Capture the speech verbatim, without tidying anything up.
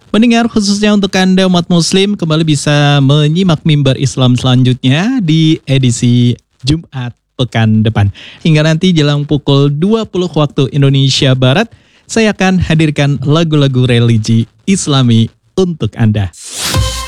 Pendengar, khususnya untuk Anda umat muslim, kembali bisa menyimak mimbar Islam selanjutnya di edisi Jumat pekan depan. Hingga nanti jelang pukul dua puluh waktu Indonesia Barat, saya akan hadirkan lagu-lagu religi Islami untuk Anda.